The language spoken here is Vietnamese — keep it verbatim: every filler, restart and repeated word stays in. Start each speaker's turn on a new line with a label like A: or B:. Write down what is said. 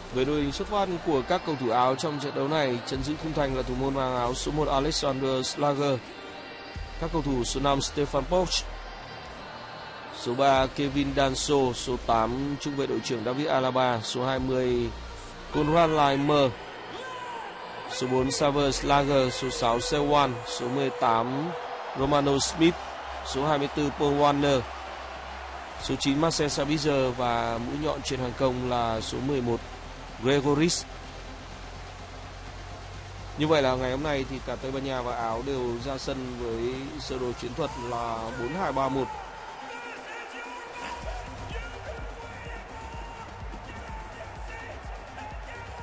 A: Với đội hình xuất phát của các cầu thủ Áo trong trận đấu này, chân giữ khung thành là thủ môn mang áo số một Alexander Schlager, các cầu thủ số năm Stefan Poch, số ba Kevin Danso, số tám trung vệ đội trưởng David Alaba, số hai mươi Konrad Laimer, số bốn Xaver Schlager, số sáu Sewan, số mười tám Romano Smith, số hai mươi tư Paul Warner, số chín Marcel Sabitzer và mũi nhọn trên hàng công là số mười một Gregoris. Như vậy là ngày hôm nay thì cả Tây Ban Nha và Áo đều ra sân với sơ đồ chiến thuật là bốn hai ba một.